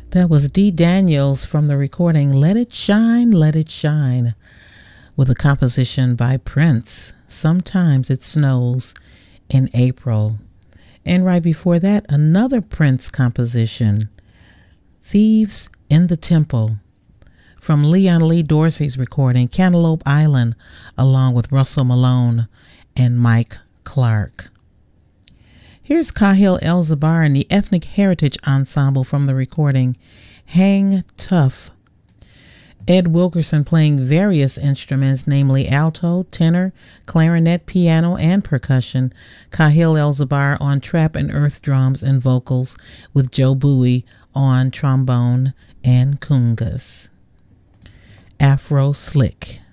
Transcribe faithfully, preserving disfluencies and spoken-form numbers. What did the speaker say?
That was Dee Daniels from the recording Let It Shine, Let It Shine, with a composition by Prince, Sometimes It Snows in April. And right before that, another Prince composition, Thieves in the Temple, from Leon Lee Dorsey's recording Cantaloupe Island, along with Russell Malone and Mike Clark. Here's Kahil El'Zabar and the Ethnic Heritage Ensemble from the recording Hang Tough. Ed Wilkerson playing various instruments, namely alto, tenor, clarinet, piano, and percussion. Kahil El'Zabar on trap and earth drums and vocals, with Joe Bowie on trombone and congas. Afro Slick.